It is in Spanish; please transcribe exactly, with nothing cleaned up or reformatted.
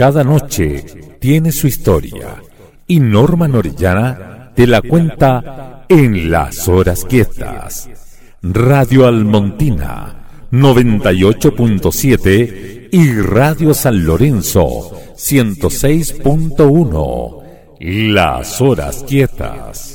cada noche tiene su historia y Norman Orellana te la cuenta en Las Horas Quietas. Radio Almontina noventa y ocho punto siete y Radio San Lorenzo ciento seis punto uno. Las Horas Quietas.